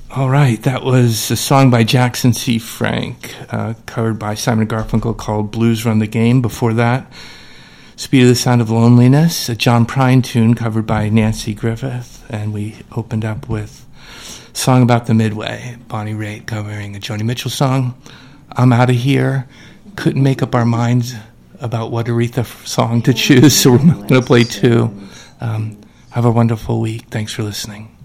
All right, that was a song by Jackson C. Frank, covered by Simon & Garfunkel, called Blues Run the Game. Before that, Speed of the Sound of Loneliness, a John Prine tune covered by Nancy Griffith. And we opened up with Song About the Midway, Bonnie Raitt covering a Joni Mitchell song. I'm out of here. Couldn't make up our minds about what Aretha song to choose, so we're going to play two. Have a wonderful week. Thanks for listening.